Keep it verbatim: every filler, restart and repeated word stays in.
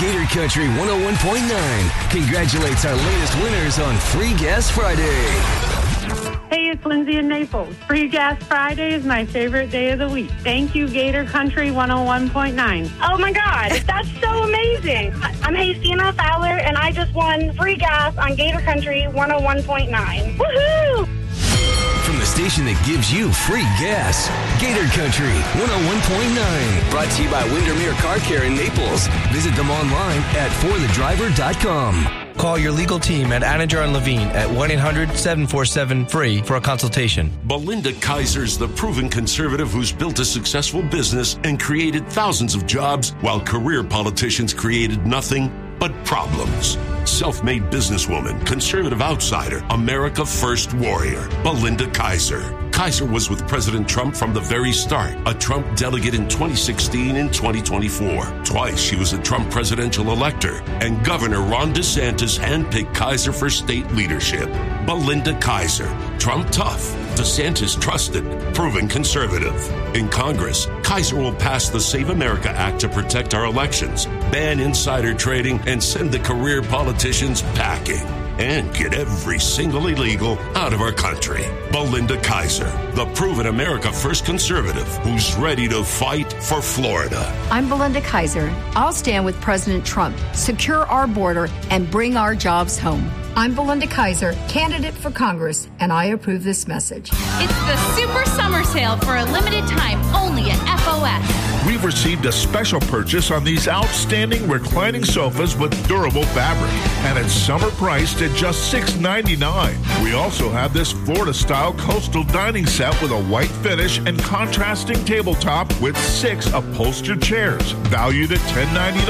Gator Country one oh one point nine congratulates our latest winners on Free Gas Friday. Hey, it's Lindsay in Naples. Free Gas Friday is my favorite day of the week. Thank you, Gator Country one oh one point nine. Oh, my God. That's so amazing. I'm Hastina Fowler, and I just won free gas on Gator Country one oh one point nine. Woohoo! From the station that gives you free gas, Gator Country one oh one point nine. Brought to you by Windermere Car Care in Naples. Visit them online at for the driver dot com. Call your legal team at Anninger and Levine at one eight hundred seven four seven free for a consultation. Belinda Kaiser's the proven conservative who's built a successful business and created thousands of jobs while career politicians created nothing but problems. Self-made businesswoman, conservative outsider, America First warrior, Belinda Kaiser. Kaiser was with President Trump from the very start, a Trump delegate in twenty sixteen and twenty twenty-four. Twice she was a Trump presidential elector, and Governor Ron DeSantis handpicked Kaiser for state leadership. Belinda Kaiser, Trump tough, DeSantis trusted, proven conservative. In Congress, Kaiser will pass the Save America Act to protect our elections, ban insider trading, and send the career politicians packing. And get every single illegal out of our country. Belinda Kaiser, the proven America First conservative who's ready to fight for Florida. I'm Belinda Kaiser. I'll stand with President Trump, secure our border, and bring our jobs home. I'm Belinda Kaiser, candidate for Congress, and I approve this message. It's the Super Summer Sale for a limited time only at F O S. We've received a special purchase on these outstanding reclining sofas with durable fabric, and it's summer priced at just six dollars and ninety-nine cents. We also have this Florida-style coastal dining set with a white finish and contrasting tabletop with six upholstered chairs, valued at ten dollars and ninety-nine